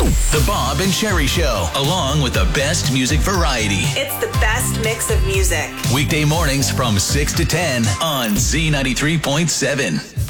The Bob and Sherry Show, along with the best music variety. It's the best mix of music. Weekday mornings from 6 to 10 on Z93.7.